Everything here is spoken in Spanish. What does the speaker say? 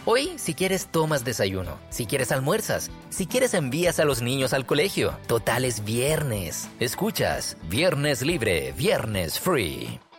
Hoy, si quieres, tomas desayuno. Si quieres, almuerzas. Si quieres, envías a los niños al colegio. Total, es viernes. Escuchas, Viernes Libre, Viernes Free.